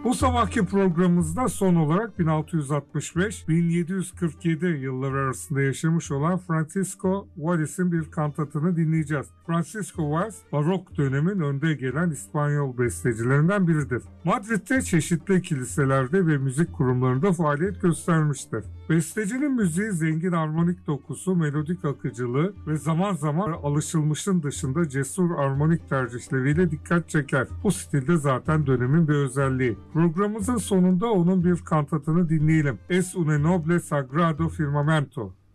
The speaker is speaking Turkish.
Bu sabahki programımızda son olarak 1665-1747 yılları arasında yaşamış olan Francisco Valles'in bir kantatını dinleyeceğiz. Francisco Valles, barok dönemin önde gelen İspanyol bestecilerinden biridir. Madrid'de çeşitli kiliselerde ve müzik kurumlarında faaliyet göstermiştir. Bestecinin müziği zengin armonik dokusu, melodik akıcılığı ve zaman zaman alışılmışın dışında cesur armonik tercihleriyle dikkat çeker. Bu stilde zaten dönemin bir özelliği. Programımızın sonunda onun bir kantatını dinleyelim. Es un noble sagrado firmamento.